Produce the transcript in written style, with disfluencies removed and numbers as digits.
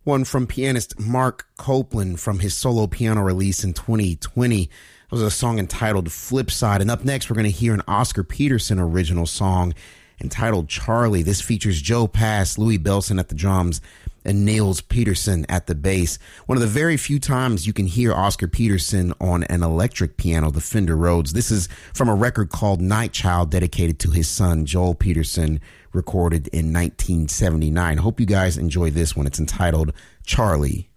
one from pianist Mark Copeland from his solo piano release in 2020. It was a song entitled Flipside. And up next, we're going to hear an Oscar Peterson original song entitled Charlie. This features Joe Pass, Louis Bellson at the drums, and Nils Peterson at the bass. One of the very few times you can hear Oscar Peterson on an electric piano, the Fender Rhodes. This is from a record called Night Child, dedicated to his son, Joel Peterson, recorded in 1979. Hope you guys enjoy this one. It's entitled Charlie.